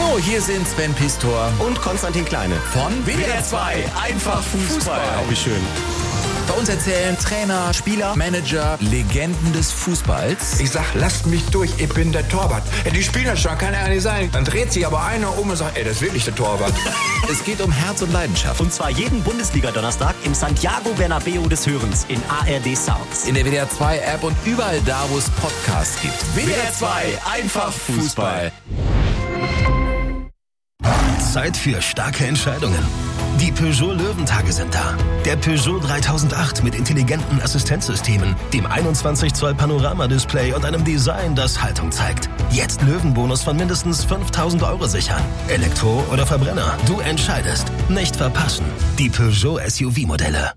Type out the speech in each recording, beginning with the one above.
Hallo, hier sind Sven Pistor und Konstantin Kleine von WDR 2 Einfach Fußball. Oh, wie schön. Bei uns erzählen Trainer, Spieler, Manager, Legenden des Fußballs. Ich sag, lasst mich durch, ich bin der Torwart. Die spielen das schon, kann ja nicht sein. Dann dreht sich aber einer um und sagt, das ist wirklich der Torwart. Es geht um Herz und Leidenschaft. Und zwar jeden Bundesliga-Donnerstag im Santiago Bernabeu des Hörens in ARD Sounds. In der WDR 2 App und überall da, wo es Podcasts gibt. WDR 2 Einfach Fußball. Zeit für starke Entscheidungen. Die Peugeot Löwentage sind da. Der Peugeot 3008 mit intelligenten Assistenzsystemen, dem 21 Zoll Panoramadisplay und einem Design, das Haltung zeigt. Jetzt Löwenbonus von mindestens 5.000 € sichern. Elektro oder Verbrenner, du entscheidest. Nicht verpassen. Die Peugeot SUV-Modelle.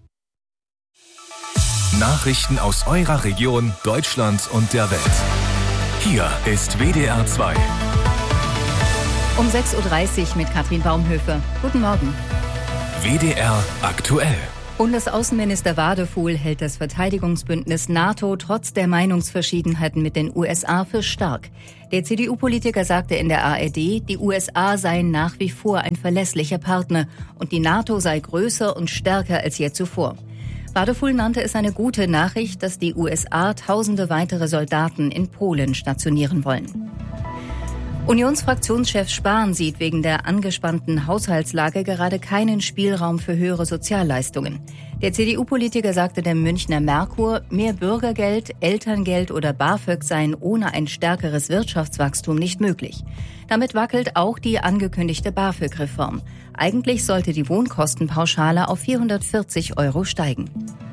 Nachrichten aus eurer Region, Deutschland und der Welt. Hier ist WDR 2. Um 6.30 Uhr mit Katrin Baumhöfe. Guten Morgen. WDR aktuell. Bundesaußenminister Wadefuhl hält das Verteidigungsbündnis NATO trotz der Meinungsverschiedenheiten mit den USA für stark. Der CDU-Politiker sagte in der ARD, die USA seien nach wie vor ein verlässlicher Partner und die NATO sei größer und stärker als je zuvor. Wadefuhl nannte es eine gute Nachricht, dass die USA tausende weitere Soldaten in Polen stationieren wollen. Unionsfraktionschef Spahn sieht wegen der angespannten Haushaltslage gerade keinen Spielraum für höhere Sozialleistungen. Der CDU-Politiker sagte dem Münchner Merkur, mehr Bürgergeld, Elterngeld oder BAföG seien ohne ein stärkeres Wirtschaftswachstum nicht möglich. Damit wackelt auch die angekündigte BAföG-Reform. Eigentlich sollte die Wohnkostenpauschale auf 440 € steigen.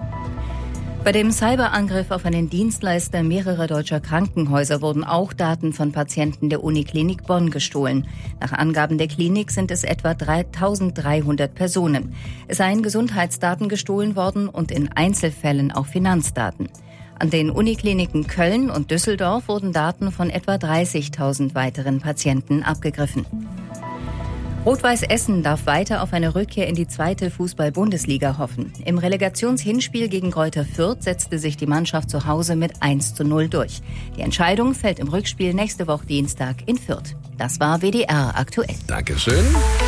Bei dem Cyberangriff auf einen Dienstleister mehrerer deutscher Krankenhäuser wurden auch Daten von Patienten der Uniklinik Bonn gestohlen. Nach Angaben der Klinik sind es etwa 3.300 Personen. Es seien Gesundheitsdaten gestohlen worden und in Einzelfällen auch Finanzdaten. An den Unikliniken Köln und Düsseldorf wurden Daten von etwa 30.000 weiteren Patienten abgegriffen. Rot-Weiß Essen darf weiter auf eine Rückkehr in die zweite Fußball-Bundesliga hoffen. Im Relegationshinspiel gegen Greuther Fürth setzte sich die Mannschaft zu Hause mit 1:0 durch. Die Entscheidung fällt im Rückspiel nächste Woche Dienstag in Fürth. Das war WDR aktuell. Dankeschön.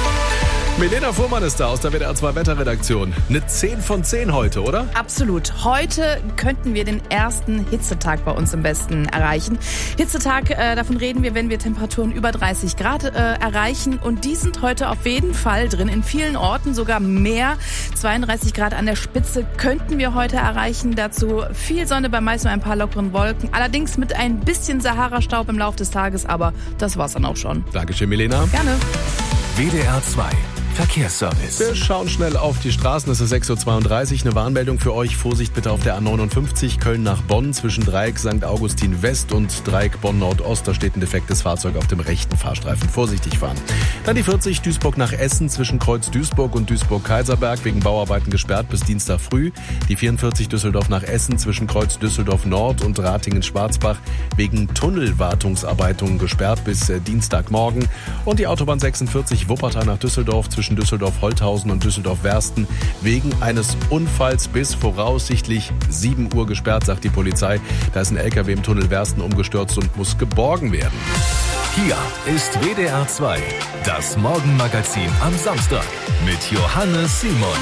Milena Fuhrmann ist da aus der WDR 2 Wetterredaktion. Eine 10 von 10 heute, oder? Absolut. Heute könnten wir den ersten Hitzetag bei uns im Westen erreichen. Hitzetag, davon reden wir, wenn wir Temperaturen über 30 Grad erreichen. Und die sind heute auf jeden Fall drin. In vielen Orten sogar mehr. 32 Grad an der Spitze könnten wir heute erreichen. Dazu viel Sonne, bei meist nur ein paar lockeren Wolken. Allerdings mit ein bisschen Sahara-Staub im Laufe des Tages. Aber das war's dann auch schon. Dankeschön, Milena. Gerne. WDR 2. Verkehrsservice. Wir schauen schnell auf die Straßen. Es ist 6:32 Uhr. Eine Warnmeldung für euch. Vorsicht bitte auf der A59 Köln nach Bonn zwischen Dreieck St. Augustin West und Dreieck Bonn Nordost. Da steht ein defektes Fahrzeug auf dem rechten Fahrstreifen. Vorsichtig fahren. Dann die 40 Duisburg nach Essen zwischen Kreuz Duisburg und Duisburg-Kaiserberg wegen Bauarbeiten gesperrt bis Dienstag früh. Die 44 Düsseldorf nach Essen zwischen Kreuz Düsseldorf Nord und Ratingen-Schwarzbach wegen Tunnelwartungsarbeitungen gesperrt bis Dienstagmorgen. Und die Autobahn 46 Wuppertal nach Düsseldorf zwischen Düsseldorf-Holthausen und Düsseldorf-Wersten wegen eines Unfalls bis voraussichtlich 7 Uhr gesperrt, sagt die Polizei. Da ist ein LKW im Tunnel Wersten umgestürzt und muss geborgen werden. Hier ist WDR 2, das Morgenmagazin am Samstag mit Johannes Simon.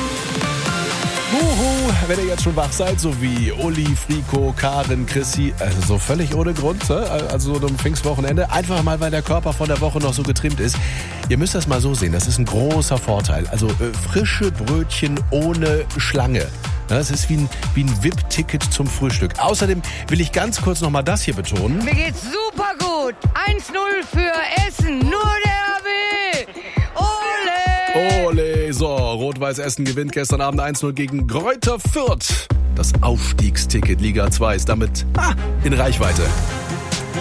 Wenn ihr jetzt schon wach seid, so wie Uli, Frico, Karin, Chrissy, also so völlig ohne Grund, also so ein Pfingstwochenende, einfach mal, weil der Körper von der Woche noch so getrimmt ist. Ihr müsst das mal so sehen, das ist ein großer Vorteil. Also frische Brötchen ohne Schlange. Das ist wie ein VIP-Ticket zum Frühstück. Außerdem will ich ganz kurz noch mal das hier betonen. Mir geht's super gut. 1:0 für Essen, nur der RB. Ole! Ole, so, Rot-Weiß Essen gewinnt gestern Abend 1:0 gegen Greuther Fürth. Das Aufstiegsticket Liga 2 ist damit in Reichweite.